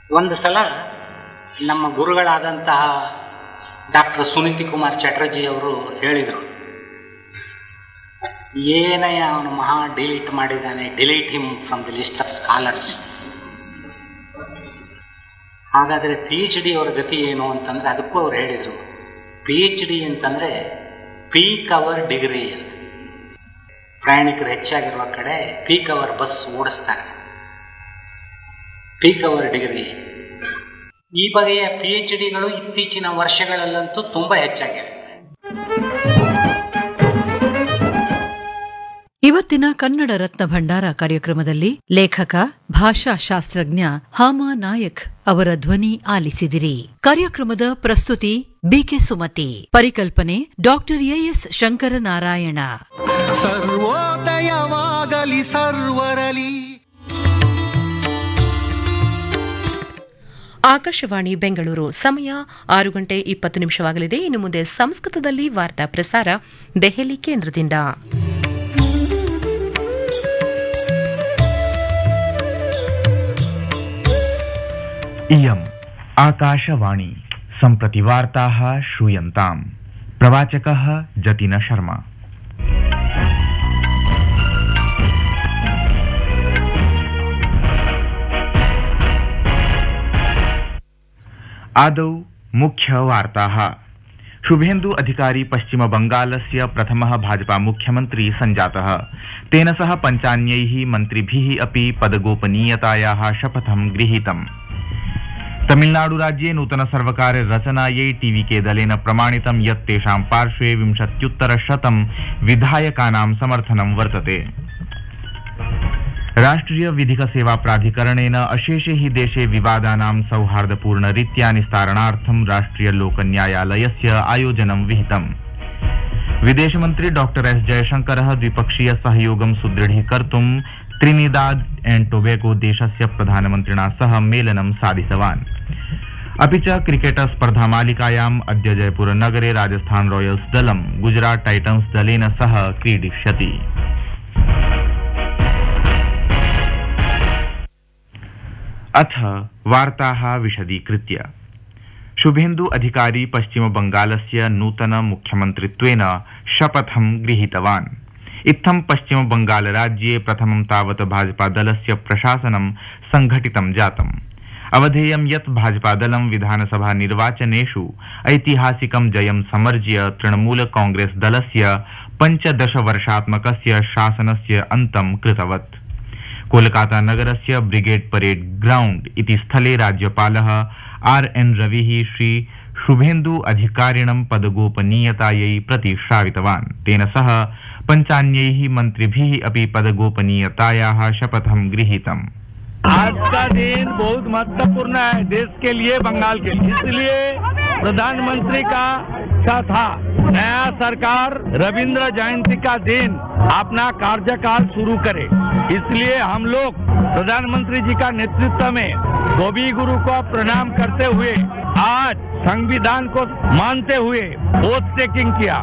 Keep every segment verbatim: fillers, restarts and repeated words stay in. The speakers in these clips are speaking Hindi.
ಒಂದು ಸಲ ನಮ್ಮ ಗುರುಗಳಾದಂತಹ ಡಾಕ್ಟರ್ ಸುನೀತಿ ಕುಮಾರ್ ಚಟರ್ಜಿ ಅವರು ಹೇಳಿದರು, ಏನಯ್ಯ ಅವನು ಮಹಾ ಡಿಲೀಟ್ ಮಾಡಿದ್ದಾನೆ, delete him from the list of scholars. ಹಾಗಾದರೆ ಪಿ ಎಚ್ ಡಿ ಅವರ ಗತಿ ಏನು ಅಂತಂದರೆ ಅದಕ್ಕೂ ಅವ್ರು ಹೇಳಿದರು, ಪಿ ಎಚ್ ಡಿ ಅಂತಂದರೆ ಪೀಕ್ ಅವರ್ ಡಿಗ್ರಿ ಅಂತ. ಪ್ರಯಾಣಿಕರು ಹೆಚ್ಚಾಗಿರುವ ಕಡೆ peak hour bus ಓಡಿಸ್ತಾರೆ, peak hour degree. ಈ ಬಗೆಯ ಪಿ ಎಚ್ ಡಿಗಳು ಇತ್ತೀಚಿನ ವರ್ಷಗಳಲ್ಲಂತೂ ತುಂಬ ಹೆಚ್ಚಾಗಿವೆ. ಇವತ್ತಿನ ಕನ್ನಡ ರತ್ನ ಭಂಡಾರ ಕಾರ್ಯಕ್ರಮದಲ್ಲಿ ಲೇಖಕ ಭಾಷಾ ಶಾಸ್ತ್ರಜ್ಞ ಹಾಮಾ ನಾಯಕ್ ಅವರ ಧ್ವನಿ ಆಲಿಸಿದಿರಿ. ಕಾರ್ಯಕ್ರಮದ ಪ್ರಸ್ತುತಿ ಬಿಕೆ ಸುಮತಿ, ಪರಿಕಲ್ಪನೆ ಡಾಕ್ಟರ್ ಎಎಸ್ ಶಂಕರನಾರಾಯಣ. ಸರ್ವೋದಯವಾಗಲಿ ಸರ್ವರಲಿ. ಆಕಾಶವಾಣಿ ಬೆಂಗಳೂರು. ಸಮಯ ಆರು ಗಂಟೆ ಇಪ್ಪತ್ತು ನಿಮಿಷವಾಗಲಿದೆ. ಇನ್ನು ಮುಂದೆ ಸಂಸ್ಕೃತದಲ್ಲಿ ವಾರ್ತಾ ಪ್ರಸಾರ ದೆಹಲಿ ಕೇಂದ್ರದಿಂದ. इयम् आकाशवाणी सम्प्रति वार्ताः श्रूयन्ताम्. प्रवाचकः जतिन शर्मा. आदौ मुख्यवार्ताः. शुभेन्दु अधिकारी पश्चिम बंगालस्य प्रथमः भाजपा मुख्यमन्त्री सञ्जातः. तेन सह पञ्चान्यैः मन्त्रिभिः अपि पदगोपनीयतायाः शपथं गृहीतम्. तमिलनाडु राज्ये नूतन सर्वकार रचनायै टीवीके दलेन प्रमाणितं यत् तेषां पार्श्वे विंशत्युत्तरशतं विधायकानां समर्थनं वर्तते. राष्ट्रिय विधिक सेवा प्राधिकरणेन अशेषे हि देशे विवादानां सौहार्दपूर्ण रीत्या निस्तारणार्थं राष्ट्रिय लोक न्यायालयस्य आयोजनं विहितम्. विदेशमन्त्री डॉक्टर एस जयशंकरः द्विपक्षीय सहयोगं सुदृढीकर्तुं त्रिनिदाद एंड टोबैगो देशस्य प्रधानमन्त्रिणा सह मेलनं साधितवान्. अपि च क्रिकेट स्पर्धा मालिकायाम् अद्य जयपुर नगरे राजस्थान रॉयल्स दलं गुजरात टाइटन्स दलेन सह क्रीडिष्यति. अथ वार्ताः विशदीकृत्य. शुभेन्दु अधिकारी पश्चिम बंगालस्य नूतन मुख्यमन्त्रित्वेन शपथं गृहीतवान्. इत्थं पश्चिम बंगाल राज्ये प्रथमं तावत् भाजपा दलस्य प्रशासनं संघटितं जातम्. अवधेयं यत् भाजपा दलं विधानसभा निर्वाचनेषु ऐतिहासिकं जयं समर्ज्य तृणमूल कांग्रेस दलस्य पञ्चदश वर्षात्मकस्य शासनस्य अन्तं कृतवत्. कोलकाता नगरस्य ब्रिगेड परेड ग्राउंड इति स्थले राज्यपालः आर एन रविः श्री शुभेन्दु अधिकारिणं पदगोपनीयतायै प्रतिश्रावितवान्. तेन सह पञ्चान्यैः मन्त्रिभिः अपि पदगोपनीयतायाः शपथं गृहीतम्. आज का दिन बहुत महत्वपूर्ण है देश के लिए, बंगाल के लिए. इसलिए प्रधानमंत्री का इच्छा था नया सरकार रविंद्र जयंती का दिन अपना कार्यकाल शुरू करे. इसलिए हम लोग प्रधानमंत्री जी का नेतृत्व में गोभी गुरु को प्रणाम करते हुए आज संविधान को मानते हुए ओथ टेकिंग किया.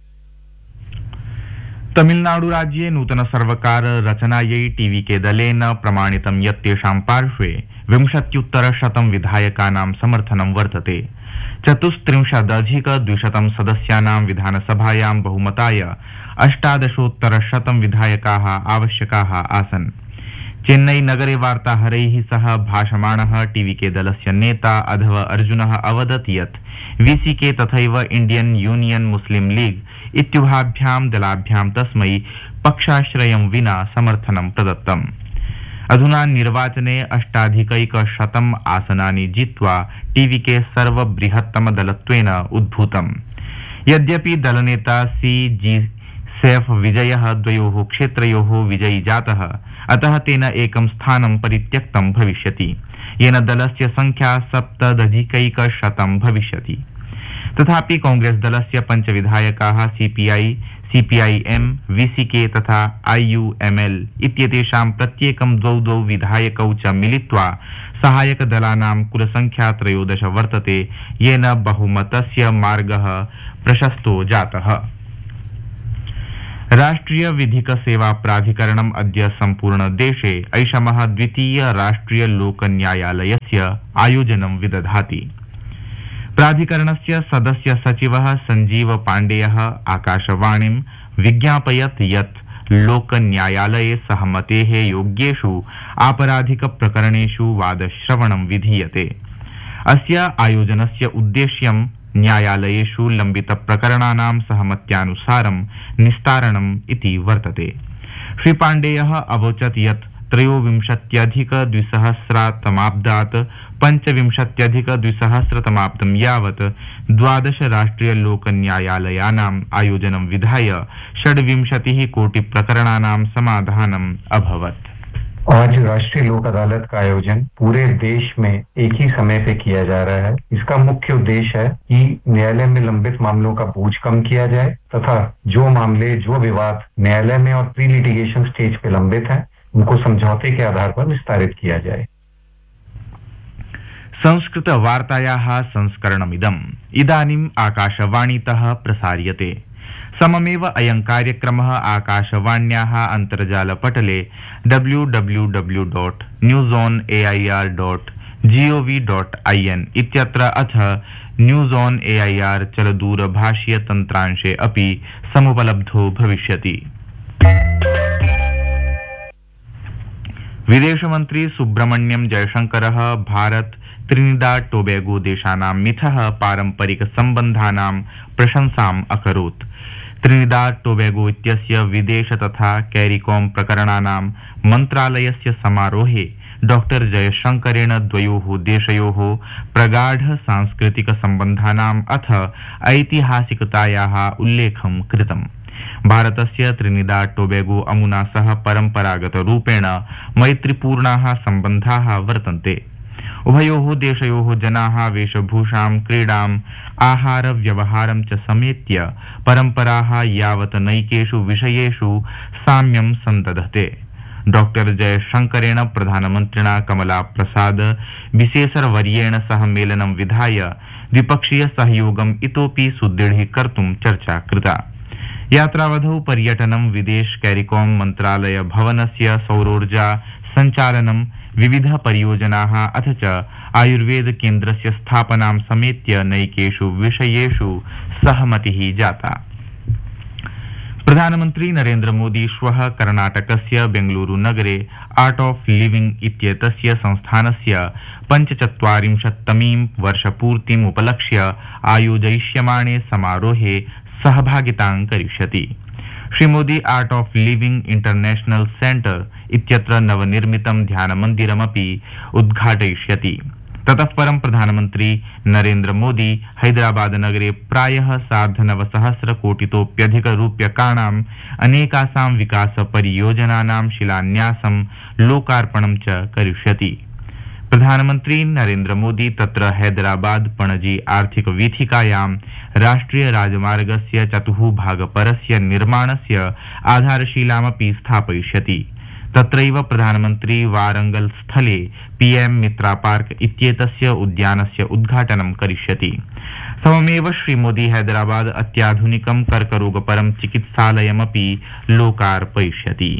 तमिलनाडु राज्ये नूतन सर्वकार रचनायै टीवीके दलेन प्रमाणितं यत् तेषां पार्श्वे विंशत्युत्तरशतं विधायकानां समर्थनं वर्तते. चतुस्त्रिंशदधिक द्विशतं सदस्यानां विधानसभायां बहुमताय अष्टादशोत्तरशतं विधायकाः आवश्यकाः आसन्. चेन्नई नगरे वार्ताहरैः सह भाषमाणः टीवीके दलस्य नेता अधव अर्जुनः अवदत् यत् वीसीके तथैव इंडियन यूनियन मुस्लिम लीग इत्युभाभ्यां दलाभ्यां तस्मै पक्षाश्रयं विना समर्थनं प्रदत्तम्. अधुना निर्वाचने अष्टाधिकैकशतम् आसनानि जित्वा टीवीके सर्वबृहत्तमदलत्वेन उद्भूतम्. यद्यपि दलनेता सी जी सैफ विजयः द्वयोः क्षेत्रयोः विजयी जातः, अतः तेन एकं स्थानं परित्यक्तं भविष्यति, येन दलस्य संख्या सप्तदधिकैकशतं भविष्यति. तथापि कांग्रेस दलस्य पञ्च विधायकाः सीपीआई, सीपीआईएम, वीसीके तथा आईयूएमएल इत्येतेषां प्रत्येकं द्वौ द्वौ विधायकौ च मिलित्वा सहायक दलानां कुलसंख्या त्रयोदश वर्तते, येन बहुमतस्य मार्गः प्रशस्तो जातः. राष्ट्रिय विधिक सेवा प्राधिकरणम् अद्य सम्पूर्ण देशे ऐषमः द्वितीय राष्ट्रिय लोक न्यायालयस्य इत्यस्य आयोजनं विदधाति। प्राधिकरणस्य सदस्य सचिवः संजीव पाण्डेयः आकाशवाणीं विज्ञापयत् यत् लोकन्यायालये सहमतेः योग्येषु आपराधिक प्रकरणेषु वादश्रवणं विधीयते। अस्य आयोजनस्य उद्देश्यं न्यायालयेषु लम्बित प्रकरणानां सहमत्यानुसारं निस्तारणम् इति वर्तते। श्री पाण्डेयः अवोचत् यत् त्रयोविंशत्यधिक द्विसहस्रतमाब्दात् पञ्चविंशत्यधिक द्विसहस्रतमाब्दं यावत् द्वादश राष्ट्रिय लोकन्यायालयानाम् आयोजनं विधाय षड्विंशतिः कोटि प्रकरणानां समाधानम् अभवत्। आज राष्ट्रीय लोक अदालत का आयोजन पूरे देश में एक ही समय पे किया जा रहा है। इसका मुख्य उद्देश्य है कि न्यायालय में लंबित मामलों का बोझ कम किया जाए तथा जो मामले जो विवाद न्यायालय में और प्री लिटिगेशन स्टेज पे लंबित हैं उनको समझौते के आधार पर निस्तारित किया जाए। संस्कृत वार्तायाः संस्करणमिदम् इदानीम् आकाशवाणीतः प्रसार्यते। सममेव अयं कार्यक्रमः आकाशवाण्याः अन्तर्जालपटले W W W dot news on A I R dot G O V dot I N इत्यत्र अथ news on A I R चलदूरभाषीय तन्त्रांशे अपि समुपलब्धो भविष्यति। विदेशमन्त्री सुब्रह्मण्यम जयशंकरः भारत त्रिनिदाद टोबैगो देशानां मिथः पारम्परिक सम्बन्धानां प्रशंसाम् अकरोत्। त्रिनिदाद टोबैगो इत्यस्य विदेश तथा कैरिकॉम प्रकरणानां मन्त्रालयस्य समारोहे डॉक्टर जयशंकरेण द्वयोः देशयोः प्रगाढ सांस्कृतिक सम्बन्धानाम् अथ ऐतिहासिकतायाः उल्लेखं कृतम्। भारतस्य त्रिनिदाद टोबैगो अमुना सह परम्परागतरूपेण मैत्रीपूर्णाः सम्बन्धाः वर्तन्ते। उभयोः देशयोः जनाः वेशभूषां क्रीडाम् आहार व्यवहारं च समेत्य परम्पराः यावत् नैकेषु विषयेषु साम्यं सन्दधते। डॉक्टर जयशंकरेण प्रधानमन्त्रिणा कमला प्रसाद विशेषरवर्येण सह मेलनं विधाय द्विपक्षीय सहयोगम् इतोपि सुदृढीकर्तुं चर्चा कृता। यात्रावधौ पर्यटनं विदेश कैरिकॉम मन्त्रालय भवनस्य सौरोर्जा सञ्चालनं विविध परियोजनाः अथ च आयुर्वेद केन्द्रस्य स्थापनां समेत्य नैकेषु विषयेषु सहमतिः जाता। प्रधानमन्त्री नरेन्द्र मोदी श्वः कर्णाटकस्य बेंगलुरु नगरे आर्ट ऑफ लिविंग इत्येतस्य संस्थानस्य पञ्चचत्वारिंशत्तमीं वर्षपूर्तिम् उपलक्ष्य आयोजयिष्यमाणे समारोहे सहभागितां करिष्यति। Shri Modi art of living international centre इत्यत्र नवनिर्मितं ध्यानमन्दिरमपि उद्घाटयिष्यति। ततः परं प्रधानमन्त्री नरेन्द्र मोदी हैदराबाद नगरे प्रायः सार्धनवसहस्र कोटितोप्यधिक रूप्यकाणाम् अनेकासां विकास परियोजनानां शिलान्यासं लोकार्पणं च करिष्यति। प्रधानमन्त्री नरेन्द्र मोदी तत्र हैदराबाद पणजी आर्थिक वीथिकायां राष्ट्रिय राजमार्गस्य चतुःभागपरस्य निर्माणस्य आधारशिलामपि स्थापयिष्यति। तत्रैव प्रधानमन्त्री वारंगल स्थले पीएम मित्रा पार्क इत्येतस्य उद्यानस्य उद्घाटनं करिष्यति। सममेव श्री मोदी हैदराबाद अत्याधुनिकं कर्करोगपरं चिकित्सालयमपि लोकार्पयिष्यति।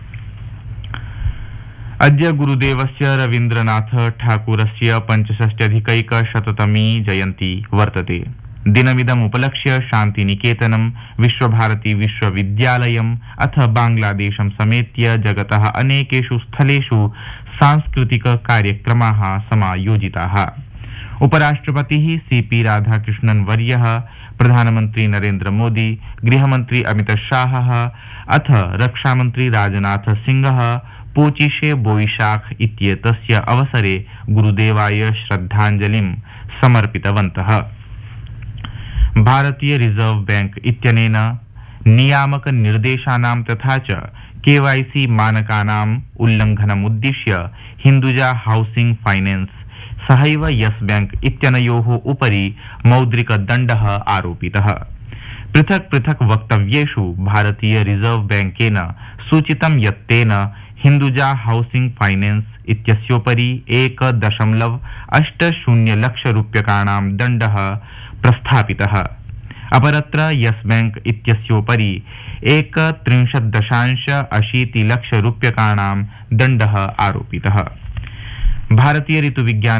अद्य गुरुदेवस्य रवीन्द्रनाथ ठाकुरस्य पञ्चषष्ट्यधिकैकशततमी जयन्ती वर्तते। दिनमिदम् उपलक्ष्य शान्तिनिकेतनं विश्वभारती विश्वविद्यालयम् अथ बांग्लादेशं समेत्य जगतः अनेकेषु स्थलेषु सांस्कृतिक कार्यक्रमाः समायोजिताः। उपराष्ट्रपतिः सीपी राधाकृष्णन् वर्यः, प्रधानमन्त्री नरेन्द्र मोदी, गृहमन्त्री अमित शाहः अथ रक्षामन्त्री राजनाथ सिंहः पोचिशे बोईशाख इत्येतस्य अवसरे गुरुदेवाय श्रद्धाञ्जलिं समर्पितवन्तः। भारतीय रिजर्व बैंक इत्यनेन नियामक निर्देशानां तथा च केवाईसी मानकानाम् उल्लङ्घनमुद्दिश्य हिन्दुजा हाउसिंग फाइनेंस सहैव यस बैंक इत्यनयोः उपरि मौद्रिकदण्डः आरोपितः। पृथक् पृथक् वक्तव्येषु भारतीय रिजर्व बैंकेन सूचितं यत् तेन हिन्दुजा हाउसिंग फाइनेंस इत्यस्योपरि एक दशमलव अष्ट शून्य लक्ष रूप्यकाणां दण्डः प्रस्थापितः। अपरत्र यस बैंक इत्यस्योपरि एक त्रिंशत् दशांश अशीति लक्ष रूप्यकाणां दण्डः आरोपितः। भारतीय ऋतुविज्ञान